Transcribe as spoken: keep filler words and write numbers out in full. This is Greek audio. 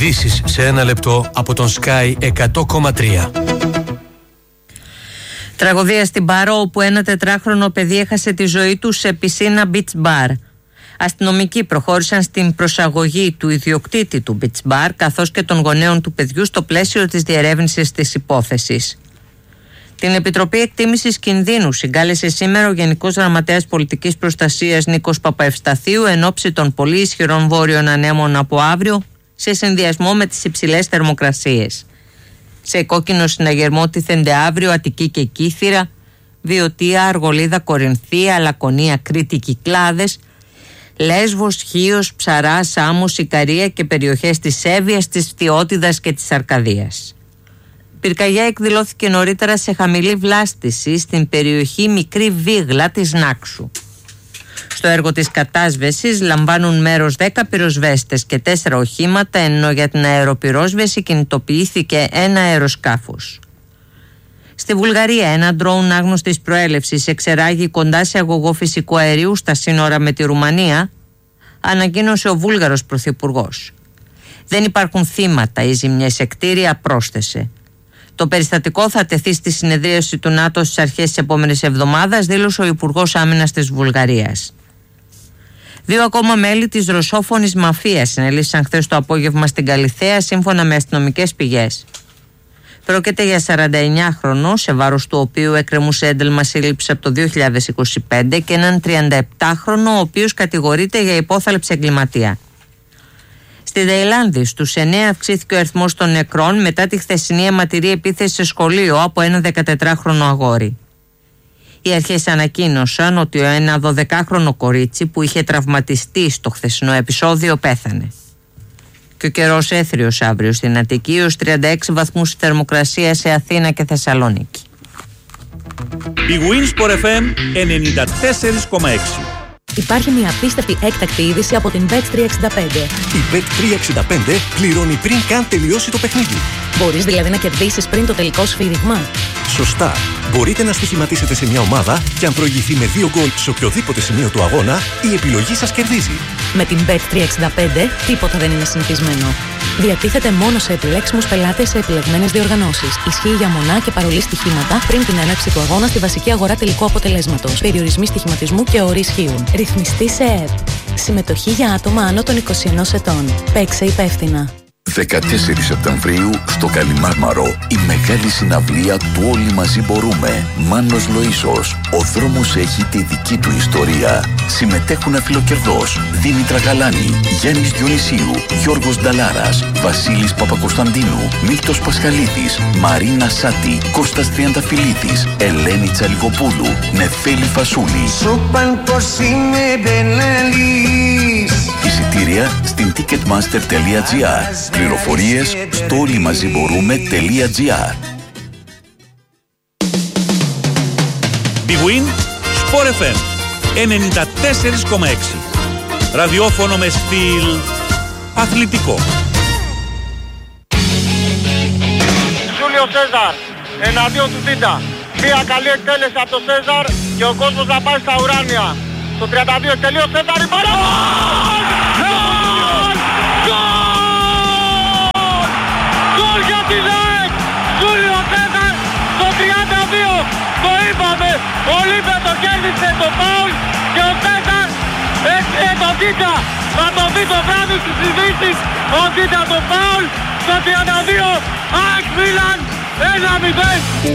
Ειδήσεις σε ένα λεπτό από τον Sky εκατό κόμμα τρία. Τραγωδία στην Πάρο, όπου ένα τετράχρονο παιδί έχασε τη ζωή του σε πισίνα beach bar. Αστυνομικοί προχώρησαν στην προσαγωγή του ιδιοκτήτη του beach bar καθώς και των γονέων του παιδιού στο πλαίσιο της διερεύνησης της υπόθεσης. Την Επιτροπή Εκτίμησης Κινδύνου συγκάλεσε σήμερα ο Γενικός Γραμματέας Πολιτικής Προστασίας Νίκος Παπαευσταθίου εν ώψη των πολύ ισχυρών βόρειων ανέμων από αύριο, σε συνδυασμό με τις υψηλές θερμοκρασίες. Σε κόκκινο συναγερμό τίθενται αύριο Αττική και Κύθυρα, Βιωτία, Αργολίδα, Κορινθία, Λακωνία, Κρήτη, Κυκλάδες, Λέσβος, Χίος, Ψαρά, Σάμος, Ικαρία και περιοχές της Εύβοιας, της Φτιώτιδας και της Αρκαδίας. Πυρκαγιά εκδηλώθηκε νωρίτερα σε χαμηλή βλάστηση στην περιοχή Μικρή Βίγλα της Νάξου. Στο έργο της κατάσβεσης λαμβάνουν μέρος δέκα πυροσβέστες και τέσσερα οχήματα, ενώ για την αεροπυρόσβεση κινητοποιήθηκε ένα αεροσκάφος. Στη Βουλγαρία, ένα ντρόουν άγνωστης προέλευσης εξεράγει κοντά σε αγωγό φυσικού αερίου στα σύνορα με τη Ρουμανία, ανακοίνωσε ο Βούλγαρος πρωθυπουργός. Δεν υπάρχουν θύματα, οι ζημιές σε κτίρια, πρόσθεσε. Το περιστατικό θα τεθεί στη συνεδρίαση του ΝΑΤΟ στις αρχές της επόμενης εβδομάδας, δήλωσε ο Υπουργός Άμυνας της Βουλγαρίας. Δύο ακόμα μέλη της ρωσόφωνης μαφίας συνελήφθησαν χθες το απόγευμα στην Καλιθέα, σύμφωνα με αστυνομικές πηγές. Πρόκειται για σαρανταεννιάχρονο, σε βάρος του οποίου εκκρεμούσε ένταλμα σύλληψης από το δύο χιλιάδες είκοσι πέντε, και έναν τριανταεπτάχρονο, ο οποίος κατηγορείται για υπόθαλψη εγκληματία. Στη Ταϊλάνδη, στους εννέα αυξήθηκε ο αριθμός των νεκρών μετά τη χθεσινή αιματηρή επίθεση σε σχολείο από ένα δεκατετράχρονο αγόρι. Οι αρχές ανακοίνωσαν ότι ένα δωδεκάχρονο κορίτσι που είχε τραυματιστεί στο χθεσινό επεισόδιο πέθανε. Και ο καιρός έθριος αύριο στην Αττική, ως τριάντα έξι βαθμούς θερμοκρασία σε Αθήνα και Θεσσαλονίκη. Η Winsport εφ εμ ενενήντα τέσσερα κόμμα έξι. Υπάρχει μια απίστευτη έκτακτη είδηση από την μπετ τριακόσια εξήντα πέντε. Η μπετ τριακόσια εξήντα πέντε πληρώνει πριν καν τελειώσει το παιχνίδι. Μπορείς δηλαδή να κερδίσεις πριν το τελικό σφύριγμα. Σωστά. Μπορείτε να στοιχηματίσετε σε μια ομάδα και αν προηγηθεί με δύο γκολ σε οποιοδήποτε σημείο του αγώνα, η επιλογή σας κερδίζει. Με την μπετ τριακόσια εξήντα πέντε τίποτα δεν είναι συνηθισμένο. Διατίθεται μόνο σε επιλέξιμους πελάτες σε επιλεγμένες διοργανώσεις. Ισχύει για μονά και παρολί στοιχήματα πριν την έναρξη του αγώνα στη βασική αγορά τελικού αποτελέσματος. Περιορισμοί στοιχηματισμού και όροι ισχύουν. Ρυθμιστή σε ΕΕΠ. Συμμετοχή για άτομα άνω των είκοσι ενός ετών. Παίξε υπεύθυνα. δεκατέσσερις Σεπτεμβρίου στο Καλιμάρμαρο η μεγάλη συναυλία του Όλοι Μαζί Μπορούμε. Μάνος Λοΐσος. Ο δρόμος έχει τη δική του ιστορία. Συμμετέχουν αφιλοκερδός Δήμητρα Γαλάνη, Γιάννης Διονυσίου, Γιώργος Νταλάρας, Βασίλης Παπακοσταντίνου, Μίλτος Πασχαλίδης, Μαρίνα Σάτη, Κώστας Τριανταφυλλίδης, Ελένη Τσαλικοπούλου, Νεφέλη Φασούλη. Εισιτήρια στην ticketmaster τελεία gr. Πληροφορίες στο όλοιμαζιμπορούμε.gr. Big Win Sport εφ εμ ενενήντα τέσσερα κόμμα έξι. Ραδιόφωνο με στυλ αθλητικό. Ζούλιο Σέζαρ εναντίον του Τίντα. Μία καλή εκτέλεση από τον Σέζαρ και ο κόσμος να πάει στα ουράνια. Στο τριάντα δύο τελείω Σέζαρ, η μπάλα. Γκολ για την ΑΕΚ! Ζούλιο Σέζαρ στο τριάντα δύο. Το είπαμε! Ο Λίμπε το κέρδισε το φάουλ και ο Σέζαρ ε, το Τίντα θα το δει το βράδυ στις ειδήσεις. Ο Τίντα το φάουλ στο τριάντα δύο. ΑΕΚ Μίλαν ένα μηδέν.